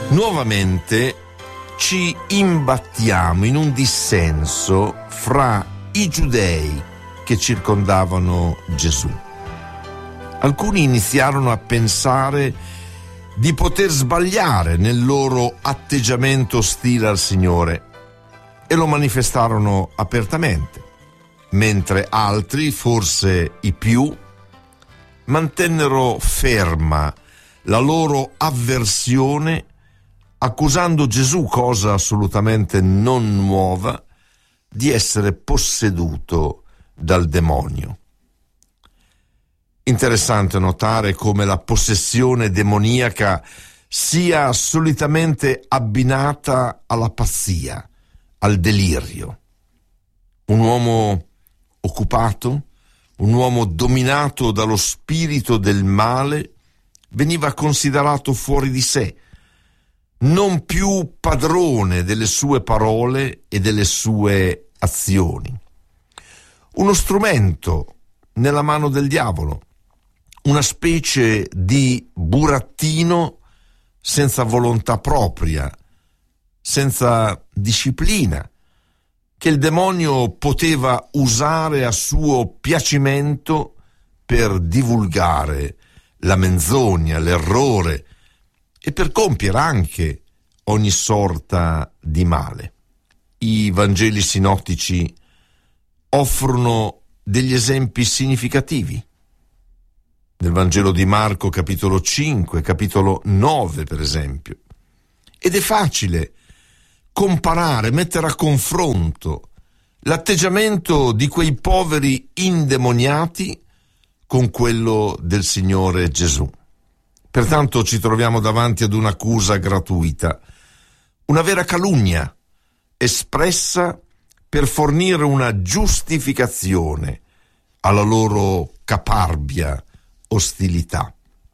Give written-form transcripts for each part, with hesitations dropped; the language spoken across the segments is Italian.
Nuovamente ci imbattiamo in un dissenso fra i giudei che circondavano Gesù. Alcuni iniziarono a pensare di poter sbagliare nel loro atteggiamento ostile al Signore e lo manifestarono apertamente, mentre altri, forse i più, mantennero ferma la loro avversione, accusando Gesù, cosa assolutamente non nuova, di essere posseduto dal demonio. Interessante notare come la possessione demoniaca sia solitamente abbinata alla pazzia, al delirio. Un uomo occupato, un uomo dominato dallo spirito del male, veniva considerato fuori di sé, non più padrone delle sue parole e delle sue azioni. Uno strumento nella mano del diavolo, una specie di burattino senza volontà propria, senza disciplina, che il demonio poteva usare a suo piacimento per divulgare la menzogna, l'errore e per compiere anche ogni sorta di male. I Vangeli sinottici offrono degli esempi significativi. Nel Vangelo di Marco, capitolo 5, capitolo 9, per esempio. Ed è facile comparare, mettere a confronto l'atteggiamento di quei poveri indemoniati con quello del Signore Gesù. Pertanto ci troviamo davanti ad un'accusa gratuita, una vera calunnia, espressa per fornire una giustificazione alla loro caparbia ostilità.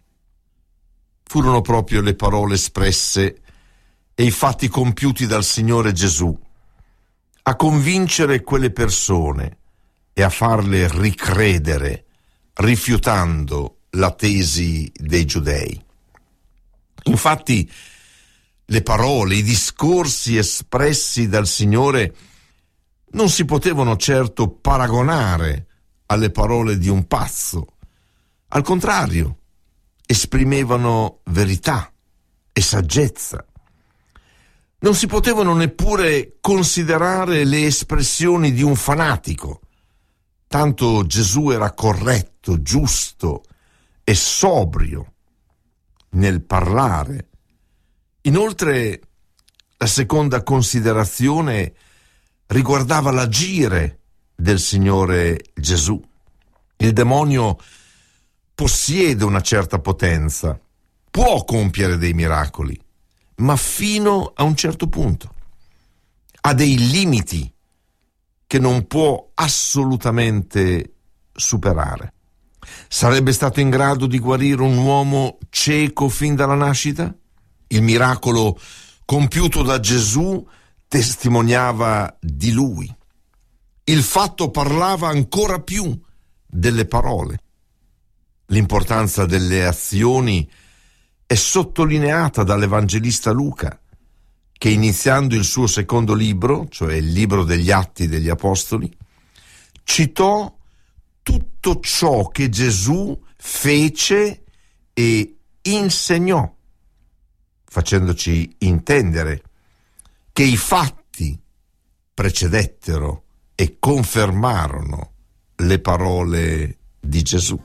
Furono proprio le parole espresse e i fatti compiuti dal Signore Gesù a convincere quelle persone e a farle ricredere, rifiutando la tesi dei giudei. Infatti, le parole, i discorsi espressi dal Signore non si potevano certo paragonare alle parole di un pazzo. Al contrario, esprimevano verità e saggezza. Non si potevano neppure considerare le espressioni di un fanatico, tanto Gesù era corretto, giusto e sobrio nel parlare. Inoltre, la seconda considerazione riguardava l'agire del Signore Gesù. Il demonio possiede una certa potenza, può compiere dei miracoli, ma fino a un certo punto. Ha dei limiti che non può assolutamente superare. Sarebbe stato in grado di guarire un uomo cieco fin dalla nascita? Il miracolo compiuto da Gesù testimoniava di lui. Il fatto parlava ancora più delle parole. L'importanza delle azioni è sottolineata dall'Evangelista Luca, che iniziando il suo secondo libro, cioè il libro degli Atti degli Apostoli, citò tutto ciò che Gesù fece e insegnò, facendoci intendere che i fatti precedettero e confermarono le parole di Gesù.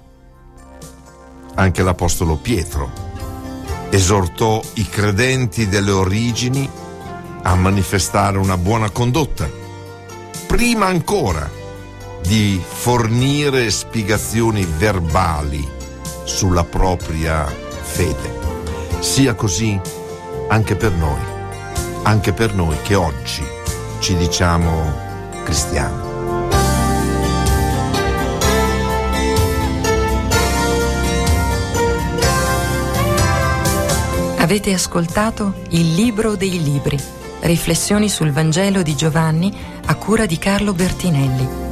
Anche l'Apostolo Pietro esortò i credenti delle origini a manifestare una buona condotta, prima ancora di fornire spiegazioni verbali sulla propria fede. Sia così anche per noi che oggi ci diciamo cristiani. Avete ascoltato Il Libro dei Libri, riflessioni sul Vangelo di Giovanni a cura di Carlo Bertinelli.